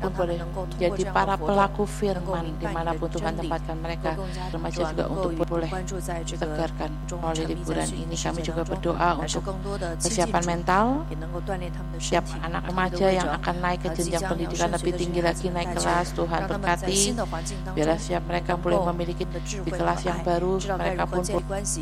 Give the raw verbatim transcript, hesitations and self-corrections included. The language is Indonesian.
pun boleh jadi para pelaku firman dimanapun Tuhan tempatkan mereka. Remaja juga untuk boleh tegarkan melalui liburan ini. Kami juga berdoa untuk kesiapan mental setiap anak remaja yang akan naik ke jenjang pendidikan lebih tinggi lagi, naik kelas. Tuhan berkati biarlah siap mereka boleh memiliki di kelas yang baru, mereka pun